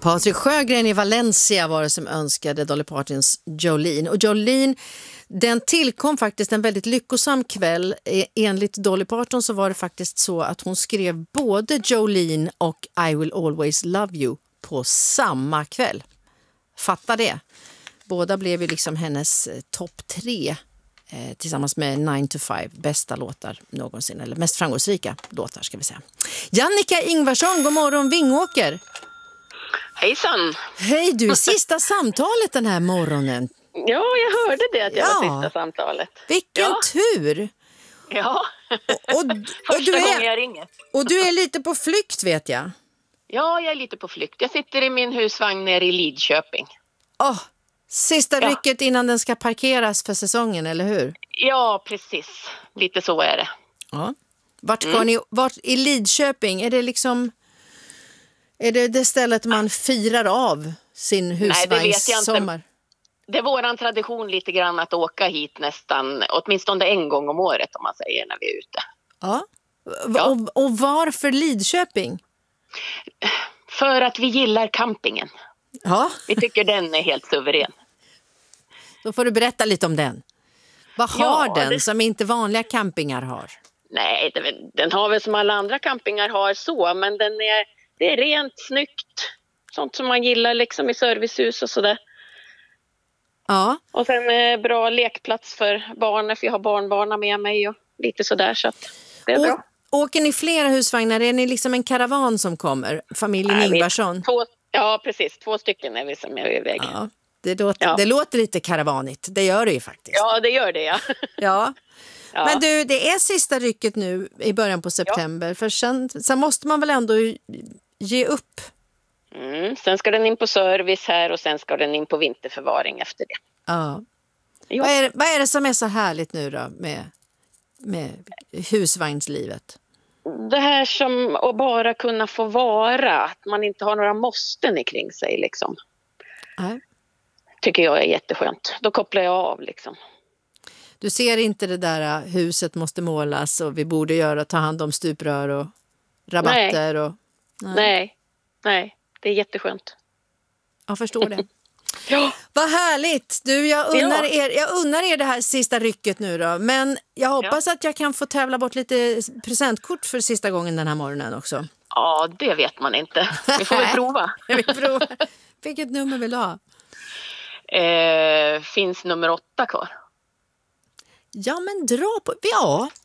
Patrik Sjögren i Valencia var det som önskade Dolly Partons Jolene. Och Jolene, den tillkom faktiskt en väldigt lyckosam kväll. Enligt Dolly Parton så var det faktiskt så att hon skrev både Jolene och I Will Always Love You på samma kväll. Fatta det. Båda blev ju liksom hennes topp 3 tillsammans med 9 to 5 bästa låtar någonsin, eller mest framgångsrika låtar ska vi säga. Jannica Ingvarsson, god morgon Vingåker. Hejsan. Hej, du är sista samtalet den här morgonen. Ja, jag hörde det att jag var sista samtalet. Vilken tur. Ja, och första gången jag ringer. Och du är lite på flykt vet jag. Ja, jag är lite på flykt. Jag sitter i min husvagn nere i Lidköping. Sista rycket innan den ska parkeras för säsongen, eller hur? Ja, precis. Lite så är det. Ja. Vart i Lidköping? Är det liksom... Är det stället man firar av sin husvagnssommar? Nej, det vet jag inte. Det är våran tradition lite grann att åka hit nästan, åtminstone en gång om året om man säger när vi är ute. Ja. Och varför Lidköping? För att vi gillar campingen. Ja. Vi tycker den är helt suverän. Då får du berätta lite om den. Vad har den som inte vanliga campingar har? Nej, den har väl som alla andra campingar har så, men det är rent, snyggt. Sånt som man gillar liksom i servicehus och sådär. Ja. Och sen bra lekplats för barnen, för jag har barnbarnen med mig och lite sådär, så att det är bra. Åker ni flera husvagnar? Är ni liksom en karavan som kommer? Familjen Ingvarsson? Ja, precis. 2 stycken är vi som är iväg. Ja, det låter lite karavanigt. Det gör det ju faktiskt. Ja, det gör det, ja. Ja. Men du, det är sista rycket nu i början på september. För sen måste man väl ändå ge upp? Sen ska den in på service här och sen ska den in på vinterförvaring efter det. Ja. Vad är det som är så härligt nu då med husvagnslivet? Det här som att bara kunna få vara, att man inte har några måsten kring sig liksom. Nej. Tycker jag är jätteskönt. Då kopplar jag av liksom. Du ser inte det där huset måste målas och vi borde ta hand om stuprör och rabatter? Nej, det är jätteskönt. Jag förstår det. Ja. Vad härligt! Du, jag unnar er det här sista rycket nu då. Men jag hoppas att jag kan få tävla bort lite presentkort för sista gången den här morgonen också. Ja, det vet man inte. Vi får väl prova. Vilket nummer vill du ha? Finns nummer 8 kvar? Ja, men dra på... Ja,